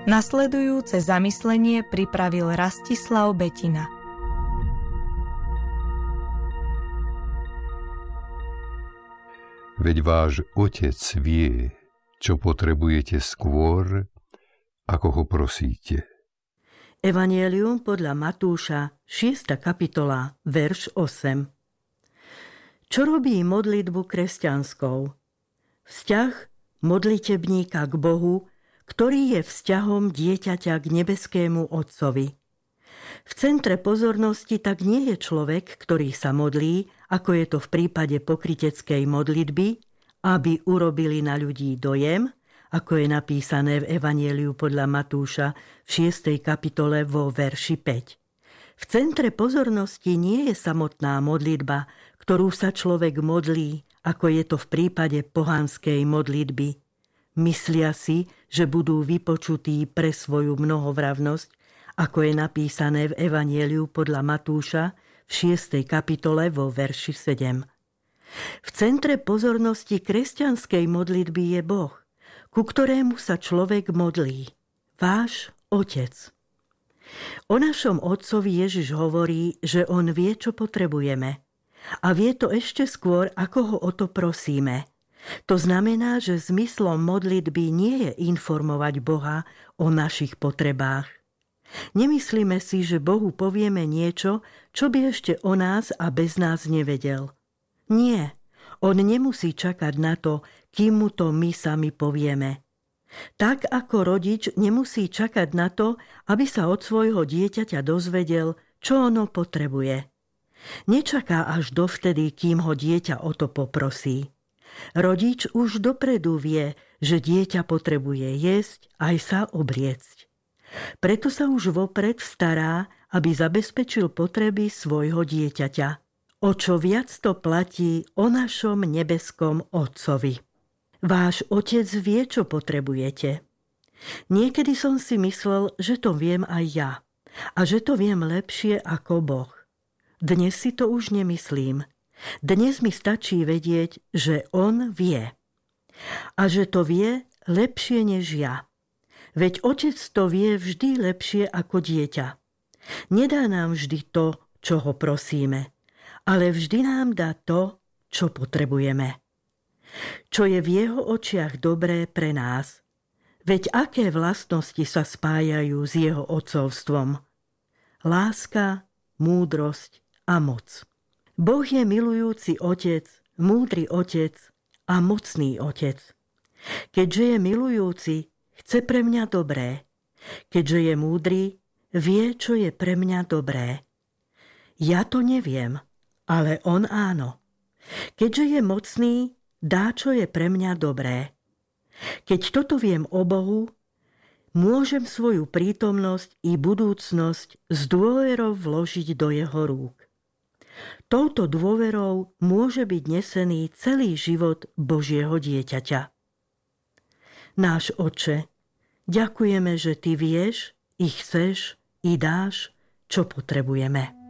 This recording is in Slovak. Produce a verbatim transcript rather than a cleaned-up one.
Nasledujúce zamyslenie pripravil Rastislav Betina. Veď váš Otec vie, čo potrebujete skôr, ako ho prosíte. Evanjelium podľa Matúša, šiesta kapitola, verš osem. Čo robí modlitbu kresťanskou? Vzťah modlitebníka k Bohu, ktorý je vzťahom dieťaťa k nebeskému Otcovi. V centre pozornosti tak nie je človek, ktorý sa modlí, ako je to v prípade pokryteckej modlitby, aby urobili na ľudí dojem, ako je napísané v Evanjeliu podľa Matúša v šiestej kapitole vo verši päť. V centre pozornosti nie je samotná modlitba, ktorú sa človek modlí, ako je to v prípade pohanskej modlitby. Myslia si, že budú vypočutí pre svoju mnohovravnosť, ako je napísané v Evanjeliu podľa Matúša v šiestej kapitole vo verši sedem. V centre pozornosti kresťanskej modlitby je Boh, ku ktorému sa človek modlí. Váš Otec. O našom Otcovi Ježiš hovorí, že on vie, čo potrebujeme. A vie to ešte skôr, ako ho o to prosíme. To znamená, že zmyslom modlitby nie je informovať Boha o našich potrebách. Nemyslíme si, že Bohu povieme niečo, čo by ešte o nás a bez nás nevedel. Nie, on nemusí čakať na to, kým mu to my sami povieme. Tak ako rodič nemusí čakať na to, aby sa od svojho dieťaťa dozvedel, čo ono potrebuje. Nečaká až dovtedy, kým ho dieťa o to poprosí. Rodič už dopredu vie, že dieťa potrebuje jesť aj sa obliecť. Preto sa už vopred stará, aby zabezpečil potreby svojho dieťaťa. O čo viac to platí o našom nebeskom Otcovi. Váš Otec vie, čo potrebujete. Niekedy som si myslel, že to viem aj ja a že to viem lepšie ako Boh. Dnes si to už nemyslím. Dnes mi stačí vedieť, že on vie. A že to vie lepšie než ja. Veď Otec to vie vždy lepšie ako dieťa. Nedá nám vždy to, čo ho prosíme, ale vždy nám dá to, čo potrebujeme. Čo je v jeho očiach dobré pre nás. Veď aké vlastnosti sa spájajú s jeho otcovstvom? Láska, múdrosť a moc. Boh je milujúci Otec, múdry Otec a mocný Otec. Keďže je milujúci, chce pre mňa dobré. Keďže je múdry, vie, čo je pre mňa dobré. Ja to neviem, ale on áno. Keďže je mocný, dá, čo je pre mňa dobré. Keď toto viem o Bohu, môžem svoju prítomnosť i budúcnosť s dôverou vložiť do jeho rúk. Touto dôverou môže byť nesený celý život Božieho dieťaťa. Náš Otče, ďakujeme, že Ty vieš, i chceš, i dáš, čo potrebujeme.